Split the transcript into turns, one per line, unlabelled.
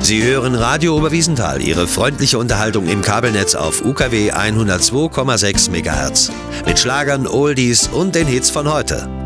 Sie hören Radio Oberwiesenthal, Ihre freundliche Unterhaltung im Kabelnetz auf UKW 102,6 MHz. Mit Schlagern, Oldies und den Hits von heute.